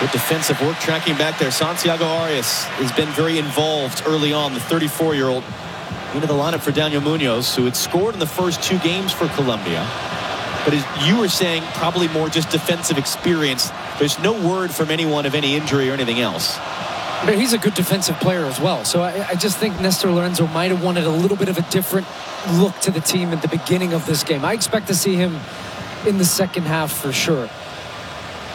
Good defensive work tracking back there. Santiago Arias has been very involved early on, the 34-year-old, into the lineup for Daniel Munoz, who had scored in the first 2 games for Colombia. But as you were saying, probably more just defensive experience. There's no word from anyone of any injury or anything else. But he's a good defensive player as well. So I just think Nestor Lorenzo might have wanted a little bit of a different look to the team at the beginning of this game. I expect to see him in the second half for sure.